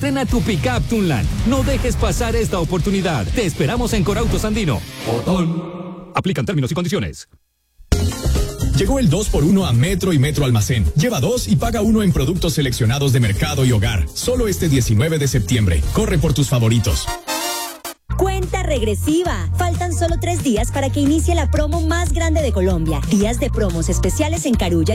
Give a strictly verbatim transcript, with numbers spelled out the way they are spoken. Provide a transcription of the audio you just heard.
Estrena tu pickup Tunland. No dejes pasar esta oportunidad. Te esperamos en Corautos Andino. Botón. Aplican términos y condiciones. Llegó el dos por uno a Metro y Metro Almacén. Lleva dos y paga uno en productos seleccionados de mercado y hogar. Solo este diecinueve de septiembre. Corre por tus favoritos. Cuenta regresiva. Faltan solo tres días para que inicie la promo más grande de Colombia. Días de promos especiales en Carulla